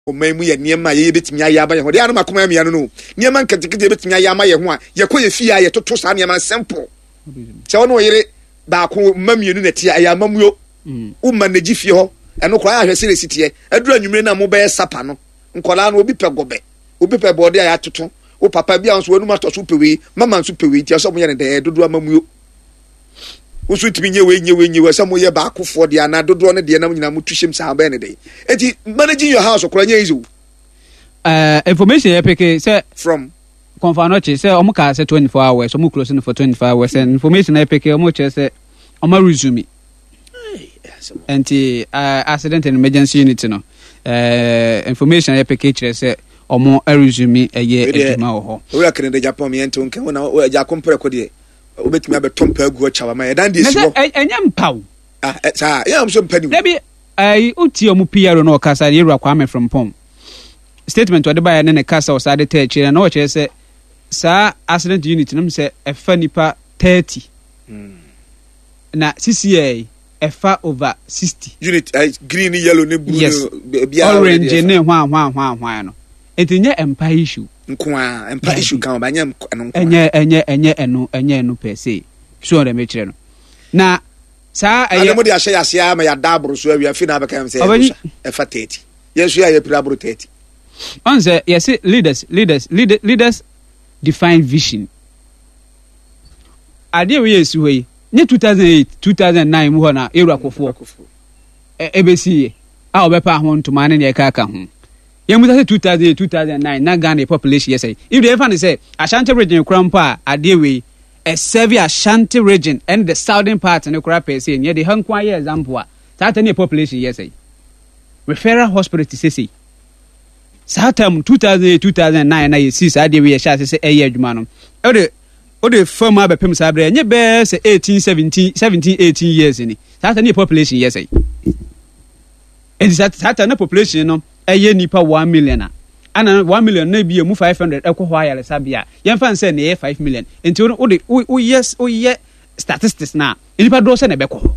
Omamu ye niema ye betimi ayaba ye ho. De anu makoma me no. Niema nketekete betimi ayama ye ho a ye koye fie a ye toto sa niema simple. Se wono yere ba ko mamienu na tie ayama muyo. Manage fie ho. Eno kwa ya hwese resitiye. Adura nwumre na mo be sapa no. Nkola no obi pegobe. Obi pebode ya toto. O papa bia nso wanu mato so pewe. Mama nso pewe tie so mo ye ne de dodo amamuyo. Usu timi nyewe some ye back for the another drone the enamina mutushim sa benede. Eti managing your house or easy. Information epic say from Confanoche say Omuka say 24 hours, Omu closing for 24 hours, and information epic Omoche say Oma resume. Anti accident and emergency unit no. Information epic say Omo resume a year eduma. We are can the Japan me enton can we ja compare kodie. Obetimi abetompa agu achawa ma yedan de siwo enyam paw sa ya am so mpani debi uti omu PR no kasa yewura kwame from pom statement wade ba ya ne kasa osade teachire na o chere se sa accident unit num se efa nipa 30 na CCA efa over 60 unit green yellow ne blue bia orange ne hwan no etinye empire issue nkwa empa issue kan ba nya enye enu per se so na mechire no na sa aye mo de ahye yase ma ya dabro so awia fi na ba kan se efa 30 yesu ya ye pirabro 30 on say yes leaders define vision ade we yesu we ni 2008 2009 mu ho na eru akofo ebesi a obepa ho ntoma ne ye ka ho. Yemuta say 2009 na Ghana population yes. If the fan say Ashanti region krampa adewe a serve Ashanti region and the southern part in the crap say near the Hankwa example that any population yes. Referral hospital to say Satam 2009 na you see adewe sha say e adwuma no. O the former be pem sabre nye be say 17 18 years ni. That any population yes. And that any population no eye nipa 1 million ana 1 million na bi mu 500 ekwo ayare sabia yemfa nse na 5 million enti o yes statistics na nipa do se na bekọ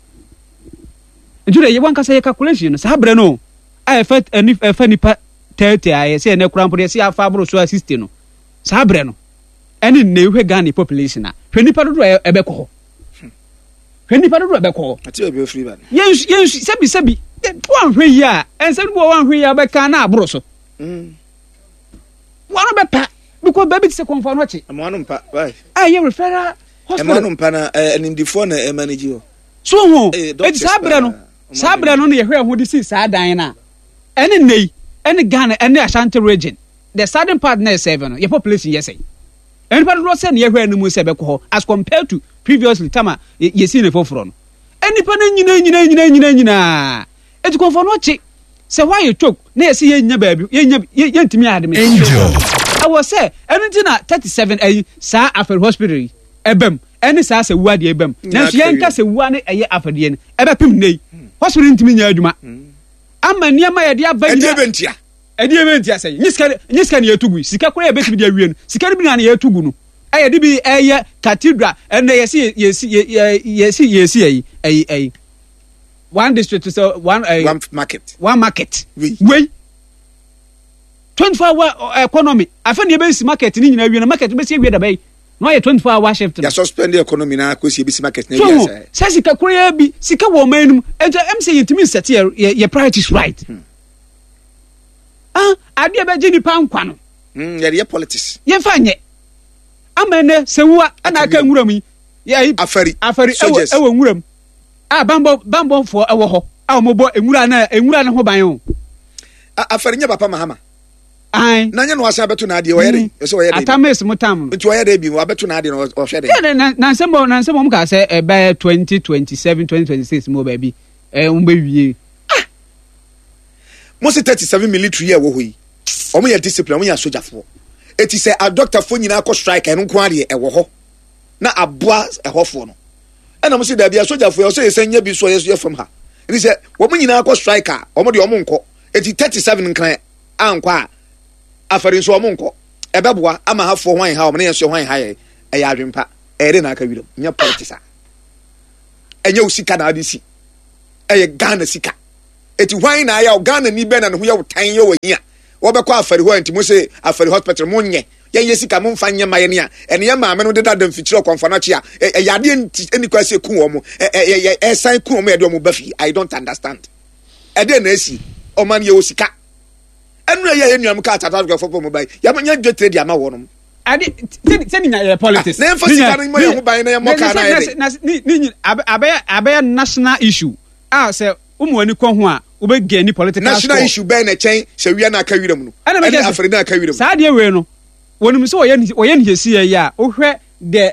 enti ye wanka say calculation sa bre no a efa nipa 30 aye se na kurampo de se afa abro so 60 no sa bre no eni na ehwe Ghana population na hwe nipa do ebekọ hwe nipa do ebekọ ati obi free ba yen sebi one hwe ya ense no one hwe ya be kan na abro so one be pa because baby se konfa no chi amano mpa why you referral hospital amano mpa na ndifo na manage ho so ho e sabre no ye hwe ho di si sa dan na ene Ghana ene Ashanti region the southern part na 7 no your population yes anybody no say na ye hwe no mu se be ko as compared to previously tama ye see ne foforo no enipa na nyina eti konfo no chi se why you talk na ye see ye nya baabi ye ntimi ade me I was say anything na 37 sa after hospital ebem eni sa se wuade ebem na so ye nka se wuane eye afade ne ebepim nei hospital ntimi nya adwuma ama niam ye de abanyina eventia say nyiska na yetugu sika kora ebetimi de awie no sika bi na yetugu no aye de bi eye cathedral and yesi one district so one market we 24-hour economy afani be market ni nyina wie na market be sie wie da bay no ye 24-hour shift ya suspend the economy na ko sie be market na wie say sika kora bi sika wo manum enta MC yentimi set ye priorities right ade be gini pa nkwa no ye politics ye fanye amene sewua ana aka nwuram ye afari ewo nwuram bambo fo ewo ho omobo enwura na ho ban o afari nya papa mahama ai na nya no asa beto na ade oyere so oyere atames mutam nti oyere bi wa beto na ade no ohwe de na nsemo mu ka se ebe 2027 2026 mo ba bi umbe wie mo se 37 military wo ho yi omo ye discipline omo ya soldier fo eti se a doctor fo nyina akọ strike eno nko ade ewo ho na aboa ehofo no ena mo se da bia soldier fo so yesanya bi so yeso yefam ha eni se wo mo nyina akọ strike a omo de omo nko eti 37 nkran anko a afari so omo nko ebeboa ama ha fo hwan ha omo ne yeso hwan ha ye eya adwempa ere na aka wiram nya politics a enya usika na ade si eye Ghana sika eti hwan na ya Ghana ni be na no ho ya wotan ye wani a wobekọ afari ho enti mo se afari hospital mo nye ye sika mo mfa nye maye ne a ene ya maame no deda dam fitiro konfa na chi a yade eni kwase ku wo mo san ku wo mo ye de mo bafi. I don't understand ede na esi o man ye osika enu ye nuam ka tata go for mo bai ya nya dwetre di ama wo no ade se ni politics na emphasize kan mo ye ho bai na ye mo ka na ni abaya national issue a se umwani ko ho a ube get ni political national issue be na chen se wi na aka wiram no ana afri na aka wiram sa de we no wonum so oye ni hesi ya ohwe de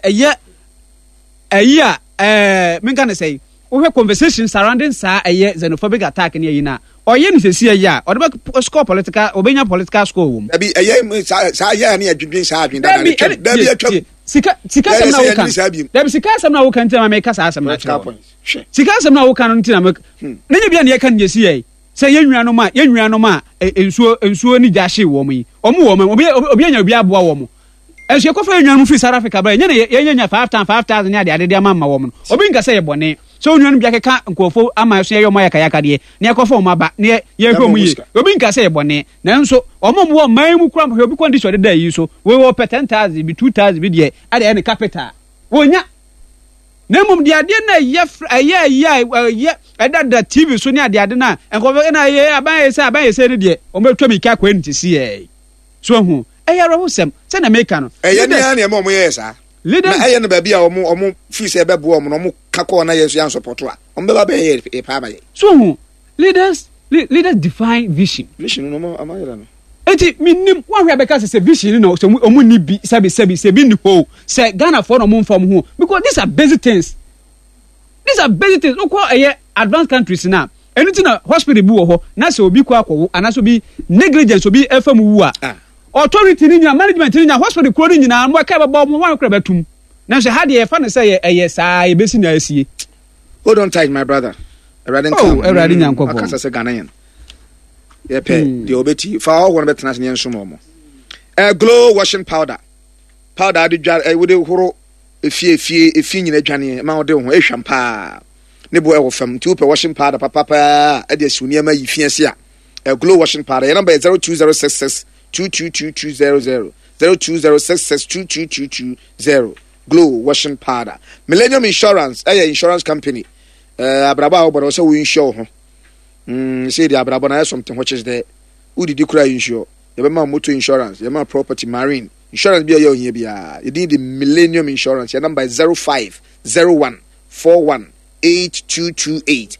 menka na say ohwe conversation surrounding sa xenophobic attack ni yina oye ni hesi ya o de score political obenya political score wom abi sa ya na adwudwen sa adwen da bi atwa sika sam na wokan da sika sam na wokan tima me kasa sam na sika sam na wokan ntina me nenya bia na ye kan nyesi ye se yennuanom a ensuo ni jashe wo mu yi obi anya obi aboa wo mu enso yekofa yennuanom fi South Africa ba yenya 5,000 ne ade ama wo mu obi nka se ye bone so onnuanom bia keka nkofo ama so ye yo moya kaya de ne yekofa o maba ne ye hwe mu yi obi nka se ye bone na nso omom wo man mu kura obi condition de da yi so we wo 10,000 bi 2,000 bi de ade ne capital wonya nemum de ade na ye edada TV so ne ade na enko na ye aban ye se ne de o metwa mi ka kwa ntisi ye so hu ro sem se na make no ne na mo ye sa na na ba bia o fi se be bo o no mo kako na ye so yan support a o be ba be ye pa ba ye so hu leaders define vision no mo amayira no eti minim wa hwe abeka se vision no so omu ni bi sabi bi ni ho se Ghana for no mo mfam ho because these are basic things no ko advanced countries na anything na hospital bu wo ho na se obi kwa akwo ana so bi negligence obi efam wu a authority ni management ni hospital ko ni nyina mo ka baba mo wan kra batum na so ha de e fa ne se ye saa e besi na asie. Hold on tight my brother Eradi nyankopon akasa se Ghana yen ye pe de obeti fa all one betena ne nso mo glow washing powder ade dwa we de horo efie nyina dwane ma ode ho ehwam pa ne bo e wo fam ti wo pe washing powder papa e de suni ma yi fiase a glow washing powder your number is 0206622200 0206622200 glow washing powder. Millennium Insurance insurance company abraba obodo so we insure ho say the abraba na something which is there who did you cry insure you be motor insurance you property marine insurance be your here bia you need the Millennium Insurance. Your number is 0501418228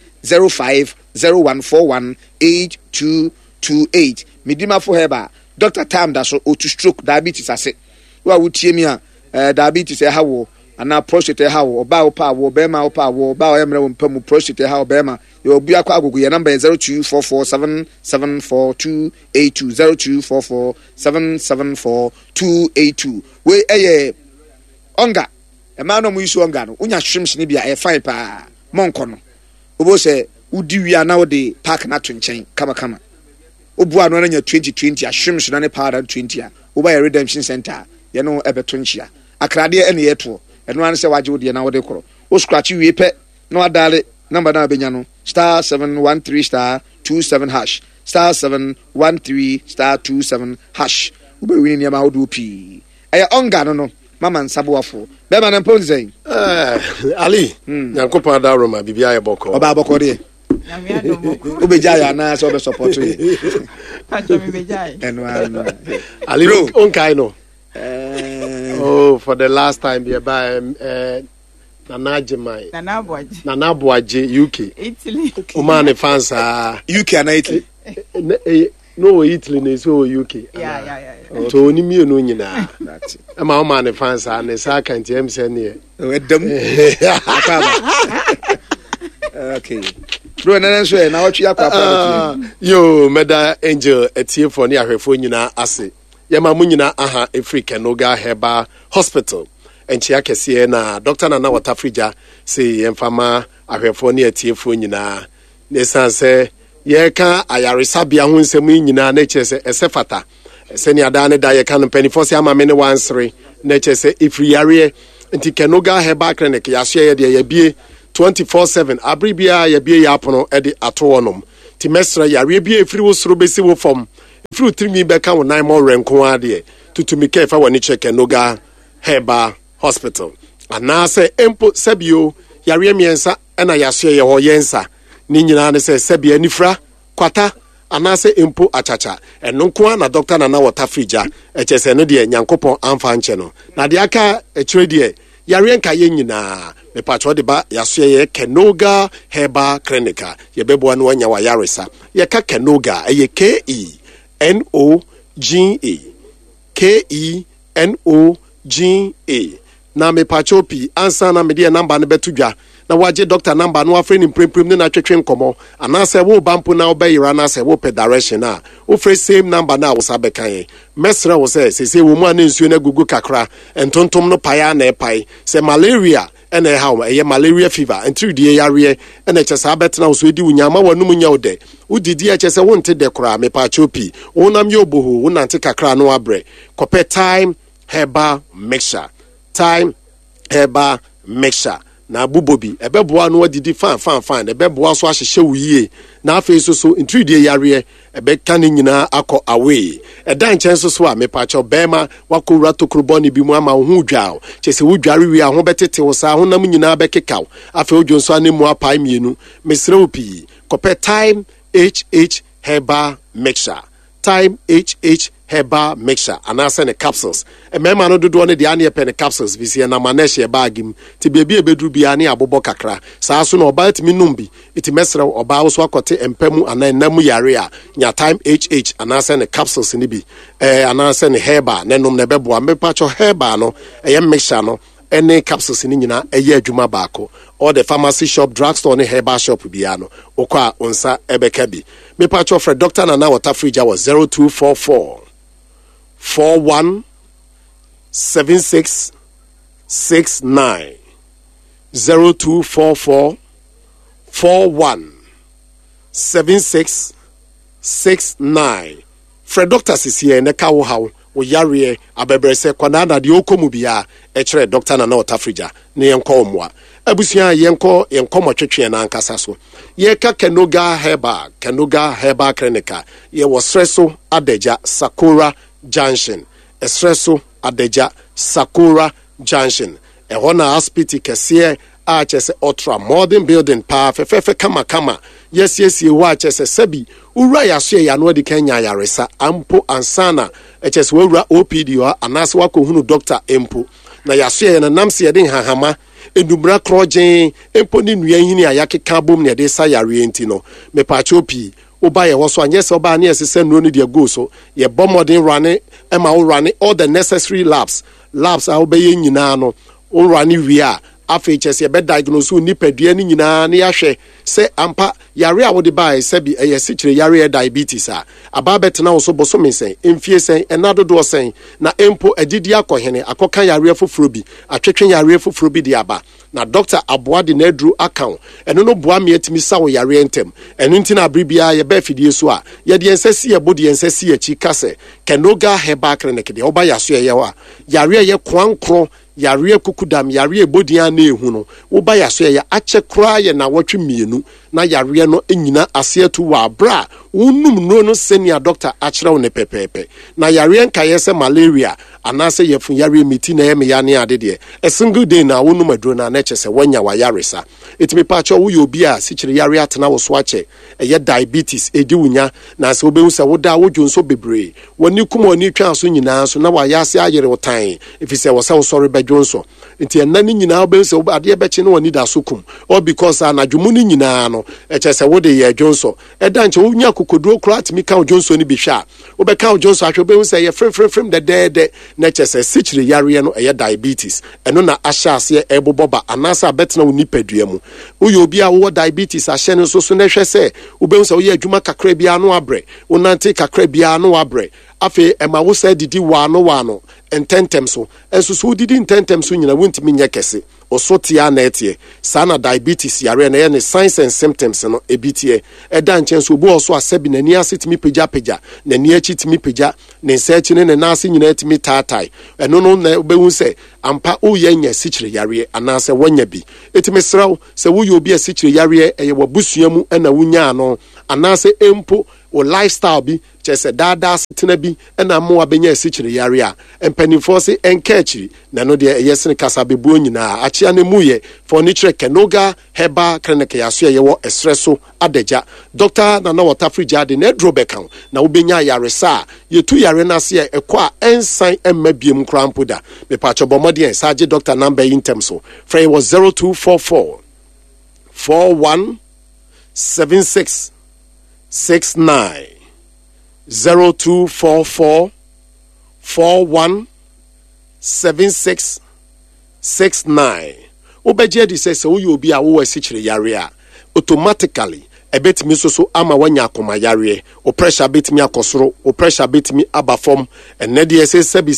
0501418228 midima for heba Dr. Tam da so to stroke diabetes ase wa wutie mi a diabetes e hawo ana prostate e hawo oba opa wo be ma opa wo ba o emre wo mpamu prostate e hawo be ma ye obi akwa agogo ye number 0244774282 0244774282 we onga e ma no mu isu onga no unya hwemhye ne bia e fine pa monko no obo se udi wi ana wo de park na to nchen kama obu anu na nya 2020 ahwemhye na ne powder 20 a oba ye redemption center ye no ebeto nchia akrade ene yeto eno an se waje wode na wode koro o scratch wi pe na wadale number na benya no *713*27# *713*27# ube wini ni ma hodo pi aya onga no mama nsabowafo be ma na mponzen ali nyankopon da roma bibia ye boko oba boko de na mi ado boko ube jaya na so be support ye acho mi be jaya eno ali onkai no oh, for the last time be by Nana Boaji UK Italy Omani fans UK and Italy no Italy no so UK yeah to oni mi no nyina ama Omani fans na sa kan TM say ne edam okay bro na so na watwi akwa yo meda angel etie for ne ahwefo nyina ase yama munyina aha Africa Noga Heba Hospital enchia kese na Dr. Nana Watafrija say yemfama ahwefo ne atiefo nyina ne sanse ye ka ayaresabia ho nsem nyina na chese esefata seni adane da ye kan penifo se ama me ne wansre na chese ifriyare nti Kenoga Heba Clinic ya so ye de ye bie 24/7 abribia ye bie ya pono e de atowonom ti mesra yare bi efiri wo soro besi wo fam efiri trimi beka wo nan mo renko ade tutumi ke fa wani check Kenoga Herbal Hospital anase empo sabio yare miensa na yaso ye ho yensa ni nyina ne se sabia nifra kwata anase empo achacha eno nko na doctor na water fridge echese no de nyankopon amfa nche no na de aka echire de yare nka ye nyina me patro de ba yaso ye Kenoga Herbal Clinic ye bebo no anya wa yaresa ye ka Kenoga ye KENOGA na me patro pi ansa na me de number no betudwa na waje doctor number no afre ni premprim ne na twetwe nkomo anase wo bampo na obeyira na se wo pe direction na wo free same number na wo sabekan mesra wo se wo mu anensuo na gugu kakra entontom no paya na epai se malaria ene how malaria fever entri die yare ene chesa betna wo so di unyama wanum nya ode udidi chese wo nte de kra me pa chopi wonam ye oboho wo nante kakra no abre kope time herbal mixture na bubobi ebeboa no adidi fan ebeboa so ahyehye wuye na afei so intrudie yare ebeka ne nyina akọ away edan chen so a mepacho bema wakowura tokroboni bi mu ama hu dwao chese wudware wi aho betete wo sa honam nyina bekekaw afei odwonso anemu apai mienu mesre opi kope time HH Herbal Mixture Herbal Mixture anase ne capsules emema no dodo ne de ane pen capsules bisi na maneshe bagim ti bebi ebedru bia ne abobo kakra saa so na oba timi numbi iti mesra oba wo so akote empemu anan namu yare a nya time HH anase ne capsules ni bi anase ne herbal ne nom ne bebo amepacho herbal no mixture no any capsules ni nyina adwuma baako or the pharmacy shop drugstore ne herbal shop bia no okwa onsa ebeka bi mepacho for Dr. Nana Water Fridge was 0244 41 76 69 0244 41 76 69 Fred Doctor Sisi ne kawo hawo wo yare abebrese kwanada de okomu bia e kire Dr. Nana Water Fridge ne yenko omwa abusia yenko motwetwe na ankasa so ye ka Kenoga Herbal Clinic ye wo Sreso Adeja Sakura Junction Esreso Adeja Sakura Junction ehona hospital kese a chese ultra modern building pa fefe kama yes wa chese sabi ura yaso ya no de Kenya yaresa ampo ansana chese wura OPD wa anase wakohunu doctor empo na yaso ya na namse ya den hahama endumra krojen empo ni nua hini ayakeka bom ne de sa yare enti no me pa chopi oba ye wo so anye se oba na esese no ni de go so ye bomodin rane ema wo rane all the necessary labs a obeye nyina no wo rane wi a afi chese be diagnose nipadua ni nyina na yahwe se ampa yare a wo de bai se bi eye sikire yare diabetes a ababet na wo so boso sen emfie sen enadodo sen na empo agidi akohene akoka yare foforo bi atwetwe yare foforo bi de aba na doctor aboade na adru account eno no boa me atimi sa wo yare entem eno ntina abribia ye ba fidie so a ye de ensasi ye bodi ensasi ye chi kase Kenoga Herbal Clinic de oba yaso ye wa yare ye kwankro yare kukudam yare bodian na ehu no wo ba yaso ye ache kra ye na wotwe mienu na yare no enyina aseatu wa bra unum no senior doctor achiraw ne pepepe na yare nka ye se malaria anase ye fun yare miti na ye me ya ne ade de a single day na wonum adro na na chese wanya wa yare sa etimi pa cho wo yobi a sichire yare atena wo so ache ye diabetes edi wunya na se obehu se wo da wo dwonso bebre woni kuma oni twa so nyina so na wa yase ayere wotan efise wo se wo sori bedwonso enti enani nyina obehu se ade beche no woni da so kum all because anadwomu ni nyina no chese wo de ye dwonso edanche wo nya kokoduro kra atimi ka dwonso ni bi hwa wo be ka dwonso ahwe obehu se ye frem de na chese sichire yare no ye diabetes eno na ahyase eboboba anasa betena wo nipadua mu wo yobi a wo diabetes ahye no so na hwe se obehu se wo ye adwuma kakra bia no abre wo nante kakra bia no abre afi ema wo se didi wano ententem so ensusu didi ententem so nyina wontimi nye kese osotia na etie sana diabetes yare na ye ne signs and symptoms no ebitie eda nchen so obu oso asabi na ni asetimi peja na ni achitimi peja ne nsachi ne na ase nyina atimi tatai eno no na obehu se ampa oyanya sichire yare anase wanya bi etimi sraw se wo yobi a sichire yare eye wabusuamu na wunya no anaasɛ empo o lifestyle bi kyerɛ sɛ daadaa setena bi ɛna mmoa bɛnya asikyiri yare a mpanimfoɔ se ɛnka akyiri na no deɛ ɛyɛ sene kasa bebuo nyinaa akyea no mu yɛ fɔnikyerɛ Kenoga Herbal Clinic yɛaso yɛwɔ ɛserɛ so adagya Dr. Nana Watafrigya de na aduro bɛka na wobɛnya yaresa a yɛtu yare no ase a ɛkɔ a ɛnsan ɛmma biem koraa mpo da mepatwɛ bɔ mmɔden saa gye Dr. number yi ntɛm so frɛ yɛ wɔ 0244 41 76 69 0244 41 76 69 wobɛgye di sɛ woyɛ obi a wowɔ asikyire yare a automatically ebetimi so ama wanya akoma yare o pressure betimi akosoro o pressure betimi aba fam enne de ese sebi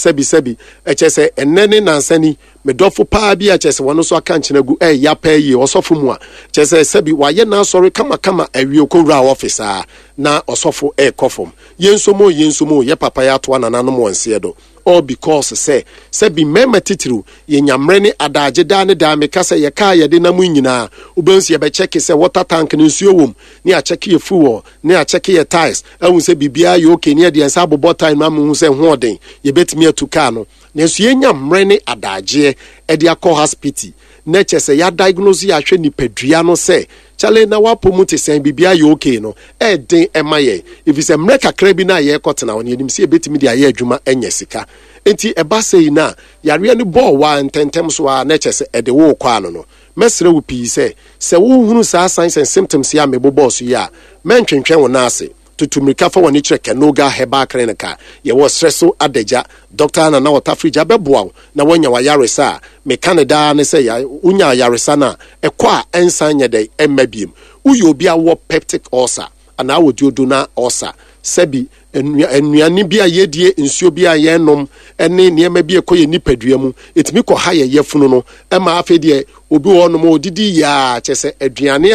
echese enne ne nansani medofo pa bi echese wono so aka nkyinagu ya pa yi osofo mu a echese sebi waye na sori kama awie okowura office a na osofo kofom yensomo ye papa ya to anana no wonse do all because say be mema titiru ye nyamre ne adaje da ne da me kasa ye ka ye de na mu nyina ubensu ye be check say water tank ne nsuo wom ne a check ye fuel ne a check ye tires ehun say bibia ye okay ne de ensa bobo time na mu say ho oden ye betimi atuka no ne nsu ye nyamre ne adaje e de akọ hospital na chese ya diagnose ya hwe nipadua no say chale na wapo mu te sen bibia ye okay no den emaye if is a mreka krabi na ye kotena woni enim se betimi de aye adwuma enya sika enti eba sei na yare ne ball wa ntentem so a na chese de wo kwa no mesre wo pii se wo hunu sa signs and symptoms ya mebo boss ya mentwentwen wo na ase tutumrika fa woni kire Kenoga Herbal Clinic ye wo stresso adagya Dr. Nana Watafrigya beboa na wanya wa yaresa me Canada ne se ya unya yaresa na ekwa ensan nyede emmabiem uyo obi a wo peptic ulcer ana wo diodona ulcer sebi enuane bi a yedie nsuo bi a yenom ene niema bi ekoye nipadua mu etimi kɔ ha ye yefunu no ema afedie obi wo no mo odidi ya kyese aduane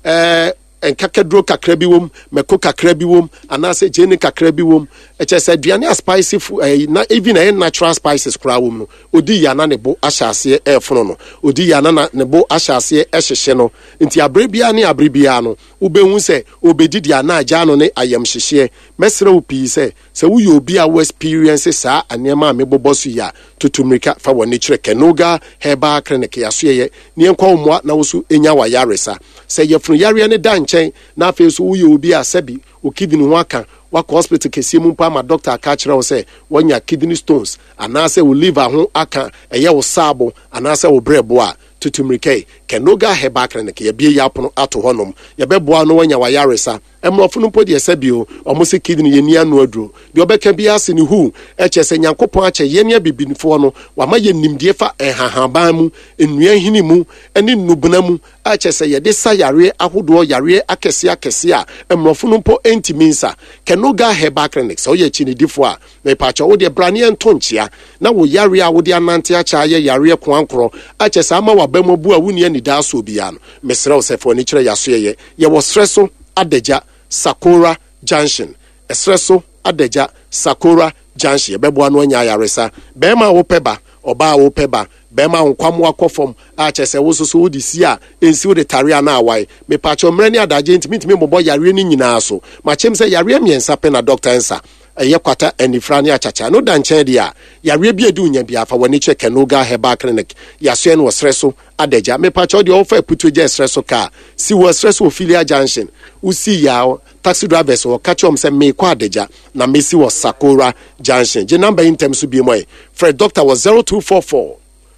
a enkakadro kakra bi wom meko kakra bi wom anase jene kakra bi wom kyese aduane a spicy na even natural spices kra wom no odi ya na ne bo ahyase efunu no odi ya na ne bo ahyase ehyehye no nti abrebia ne abrebia no ubehu se obedidi ana agya no ne ayam hyehye mesre opi se wuyo obi a wo experience sa anema mebobosu ya tutumrika fa woni kire Kenoga Herbal Clinic ya so ye ne enkwa omwa na wo so enya wa yaresa se yefunu yare ne da nchen na afi so wuyo obi a sabi o kidney ho aka wako hospital kesi mu pa ma doctor aka kire wo se wonya kidney stones anase wo liver ho aka eye wo sabo anase wo brebo a tutumrike Kenoga Herbal Clinic ye bie yapono ato honom ye beboa no wanya wa yaresa emrofo no podi esabio omo se kidney ye nia no aduro de obeka bia se ne hu echese nyankopon ache ye nia bibinifo no wama ye nimdie fa enhahaban mu enua hini mu ene nubuna mu echese ye de sayare ahodo yare akese a emrofo no po entiminsa Kenoga Herbal Clinic so ye chinidifo a me pacho wo de brane entonchia na wo yare a wo de anante acha ye yare kwankro echese ama wabamobu a wuni ani da so bia no mesra wo sefo ni kire yaso ye wo stresso adagya Sakura Junction esreso adagya Sakura Junction bebo anu anya yaresa bema wo peba oba wo peba bema nkwam akofom a chese wo so wodi si a ensi wo de tarea na awai me pacho mrani adagye ntimi mobo yare ni nyina so ma chem se yare miensa pe na doctor ensa eye kwata anifrani achacha no danchen dia yare bi edu nya bia fa woni che Kenoga Herbal Clinic yaso en wo stresso adagya me pacho de ofa putu je stresso ka si wo stresso Ophelia Junction usi ya taxi drivers or catch say me kwa adagya na mesi wo Sakura Junction je number in terms bi moy Fred doctor was 0244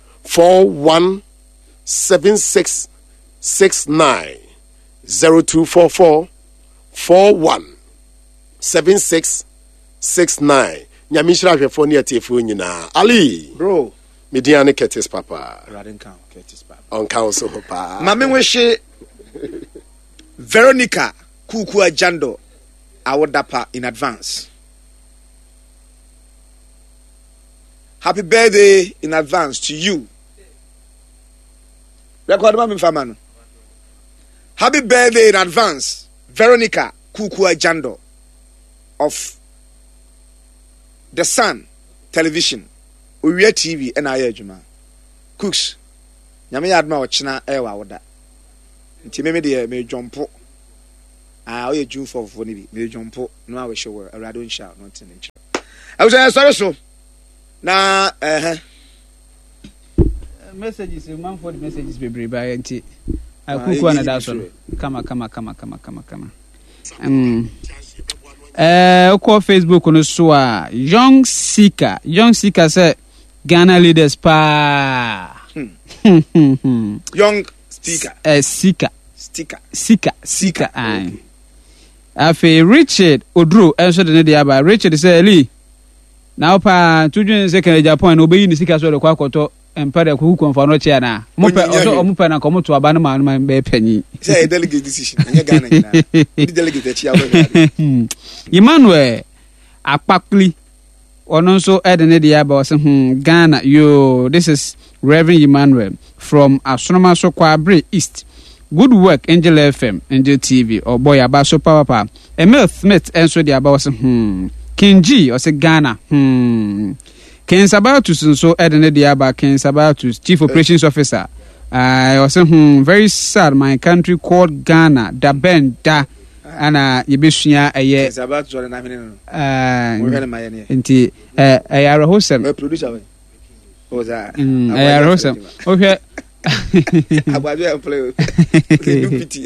417669 0244 417669 nyamishira hwefo ne atefo nyina Ali bro Mediane Curtis Papa Radinkan Curtis Papa on council papa mame wehye Veronica Kuku Ajando awodapa in advance. Happy birthday in advance to you. Record mami famano. Happy birthday in advance, Veronica Kuku Ajando of The Sun Television, Uwe TV, and Ayajuma. Cooks, Yami Adma Ochina Ewa Woda. Nti me de me jompo. o ye June 4 for ni bi me jumpo no a we show Radon sha no tin nchi I was sorry so na messages man for the messages be by anti akuku another so kama ko Facebook no so a young seeker say Ghana leaders pa young seeker ai afi Richard Odro enso de ne aba Richard say Eli now pa tudun se kan Japan no be ni seeker so de kwa akoto empare ko hu konfa no chia na mo pe na ko mo to aba no ma be panyi say delegate decision anya Ghana ni delegate chia we Emmanuel Akpakli ono so edene de aba say Ghana this is Reverend Emmanuel from Asonoma so Kwabre East. Good work Angel FM Angel TV or boy aba so papa Emil Smith enso de aba was King G or say Ghana King Sabatus so edene de aba King Sabatus Chief Operations Officer I was very sad my country called Ghana da ben da ana yebesua eye Sabatus or na me no enti ayaro hosem producer was that ayaro hosem okay Abadu play pity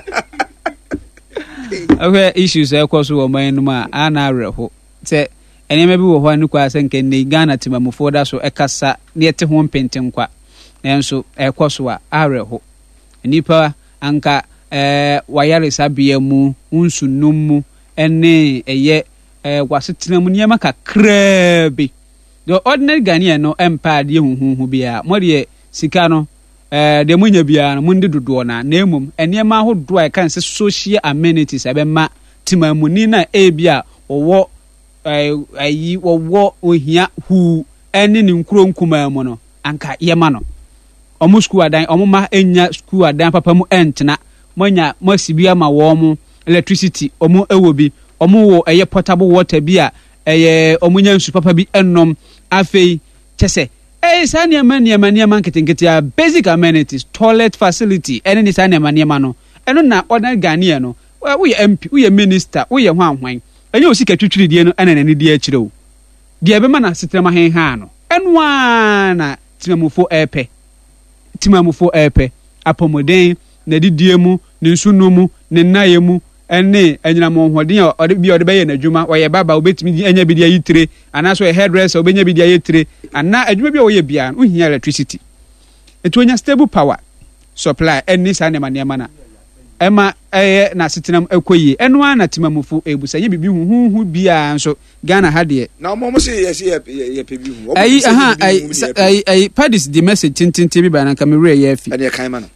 okay issues e kwaso wo man no ma ana areho se enema bi wo ho anu kwa se nke ne Ghana timamufo da so ekasa ne ete ho mpenten kwa nenso e kwaso a areho nipa anka wayare sabia mu unsunum mu ene eye wasetena mu niema kakra bi the ordinary Ghanaian no empa de huhu bia mo de sika no de munya bia no munde dodo na emum enema ahodo a kan se social amenities ebema timamuni na bia owo ayi wowo ohia hu ene ne nkuro nkuma mu no anka yema no omo school adan omo ma enya school adan papa mu entena monya masibia ma wo mu electricity omo ewobi omo wo eye portable water bia eye omunya nsu papa bi ennom afei chese sanya mania nketenkete basic amenities toilet facility ene ni sanya mania no eno na ordinary Ghanaian no we MP we minister we hwanhwan enye osika twitwiri die no ene ne die akire o die be ma na sitrema henha no enwa na timamufo epe apomoden na didie mu ne nsuno mu ne naye mu ene anyina mo hoden ode bi ode baye na adwuma oye baba obetimi anya bi dia yitire anaso a hairdresser obenya bi dia yitire ana adwuma bi oye bia no hia electricity etuonya stable power supply eni sa ne manema na ema na setenam ekoyi eno na timamufu ebusa nye bibi huhu bia nso Ghana ha de na mo se yes ye pebi hu ai padis the message tintin bi ba na kamera ye afi ene kan ma no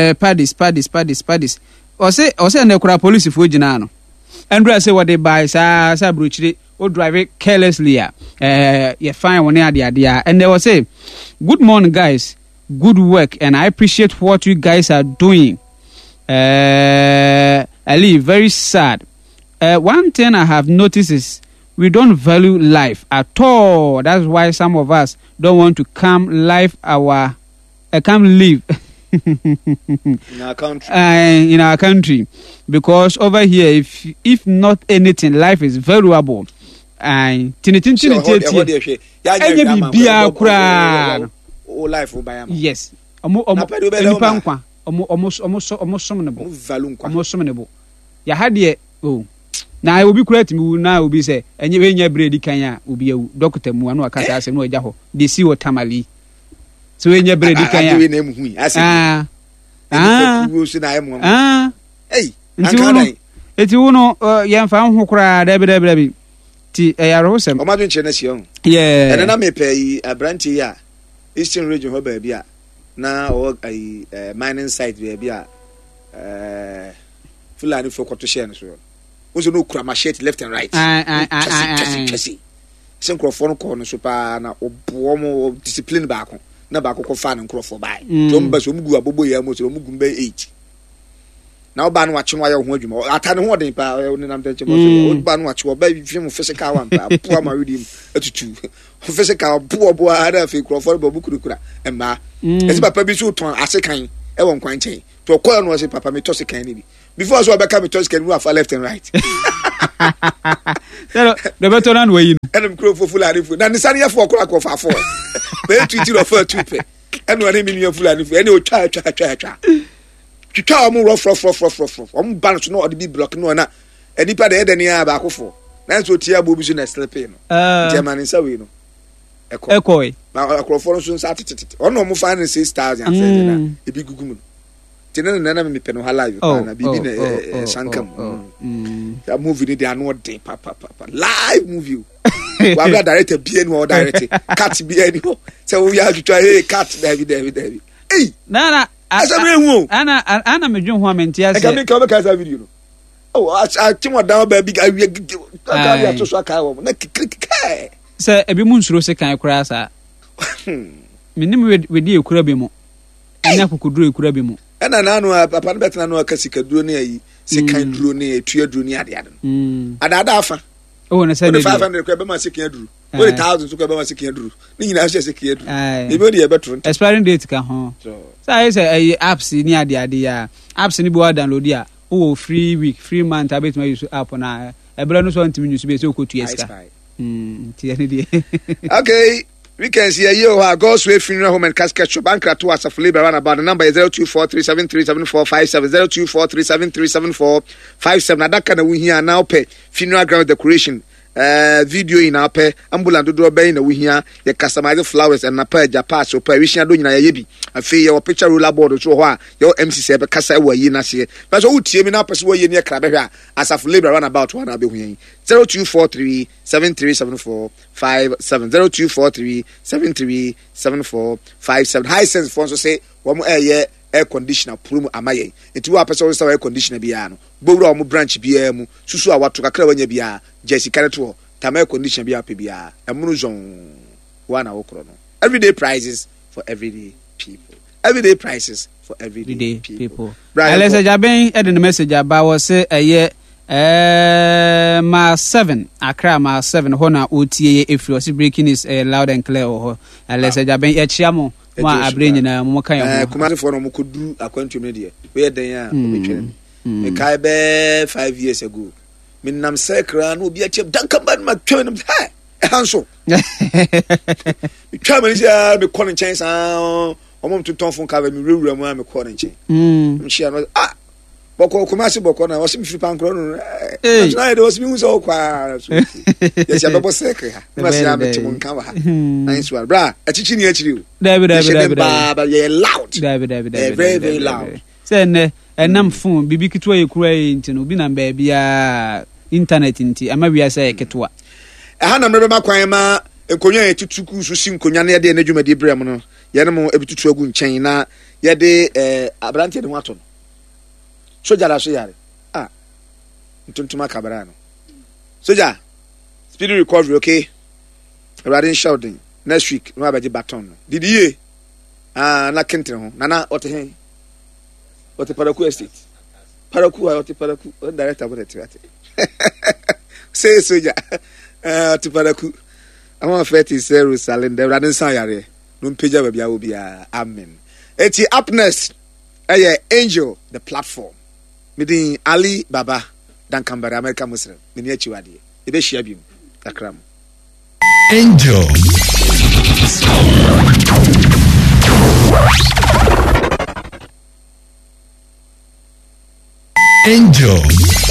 padis ose na kura police fo gina no andra say what they buy sa brochire o drive carelessly you find one ade and they will say good morning guys, good work and I appreciate what you guys are doing. Ali, very sad. One thing I have noticed is we don't value life at all. That's why some of us don't want to come live in our country, because over here, if not anything, life is valuable. Yes. Na I will be correct me now will be say and you nya bread kan will be doctor mu anu aka say no eja ho de si o tamali so nya bread kan ya eti uno yemfa ho kura dabi ti yarosem o ma dun chene si on yeah na me pay abranti ya Eastern region ho ba bia na o mining site ba bia Fulani for kwato share no so also no kura machete left and right chasi sen crofo no ko no so pa na obo mo discipline baako na baako ko fa no crofo bai to mba so mugu abobo ya mo so mugu mba 8 na oba no wache no aye ho adwuma ata ne ho den pa ne nam tanche mo so oba no wache oba fi mo physical one pa po ma ready atutu physical po obo ara fi crofo bo bukura emma esi papa bi so ton asekan e won kwan chen to ko no se papa me to se kan ni bi before so Obeka me touch can move left and right. The better than way. And I'm crow for Fulani food. And the sunny 4 o'clock of 4. They treat you for 2 pay. And when him in your Fulani food, any try. You try more rough. I'm bound to know the big block no na. Any part the any back for. That's what Tia Bobis in a sleeping. German is a wino. Echo. Now a crow soon started. Or no more finding 6,000 and a big good. Tinna nana me peno live na bibi na sankam that movie they are not day papa live movie wa bra director bi enu or director cat bi enu so we have to try hey cat David hey na asabe hu ana medwen ho amenti ase e ka me ka ka video no oh a timo down baby ka ya to so ka wo na kikrik se ebi mu nsuro se kan kura sa menim we di ekura bi mu anya kokuduro ekura bi mu ena nanu papa no betena no akasika duro ne ayi sekan duro ne etua duro ne ade no ada afa oh na say 500 kwa be ma sekan duro o 1000 so kwa be ma sekan duro ni nyina so sekan duro e be dey better expiring date ka ho so I say apps ni ade ya apps ni be wa download ya o free week free month abet ma use app na e bra no so antimi use be so ko tu eska ti ene die okay. We can see you God's Way Funeral Home and Casket Shop Bankra to Asaf Labor around about the number is 0243737457 0243737457. Adaka we here now pay funeral ground decoration video in our pay ambulant do be na we here the customize flowers and na pay japa so pay we share do nyina ye bi afi your picture roller board so ho a your MC se be kasa wa yi na se but so utie mi na pese wa yi ne kra be hwa Asaf Labor around about one be hu yin 0243737457 0243737457 high sense for so say wo air conditioner prum amaye enti wa pese so air conditioner bia no bowura o branch bia mu susu a wato kakra wanya bia jesi kareto tam air conditioner bia pe bia emunu zon wana wokro no everyday prices for everyday people Alessa Jaben ed the message about was say ma 7 Accra ma 7 hona OTA if you breaking is loud and clear or Alessa Jaben echiamo ma abre na mo kan yo kuma for no mo kodu akwantu me de we den a obetwe me kai be 5 years ago me nam sekra no obi ache danka ban ma twa no ha hanso me twa me ja me kono chance omom tuton fun ka be me rewura mu a me kono nche mchia no boko kumasi boko na wasi mfi pankro no na de wasi mi unso kwa yes ya babo sekre ha wasi na beti mun kan wa ha nice one bra achichi ni achiri David baba ye loud very loud say ne enam phone bibi kitwa ye kura ye ntino bi na ba bia internet nti ama wi asa ye kitwa ha na mrebe makwan ma enkonwa ye tutuku so si nkonwa na ye de anadwumade brem no ye ne mo ebitutu agu nchen na ye de abrante de wato soja la so yare ntuntuma kabara no soja speed recovery okay riding shouting next week no abaji baton no did ye na kentre ho nana ote hen ote paraku estate ote paraku director about it say soja ote paraku ama feti Jerusalem the riding san yare no page ba bia obi amen eti up next Angel the platform Midin Ali Baba Dankambara America Muslim mini achiwade ebe hia biom akram Angel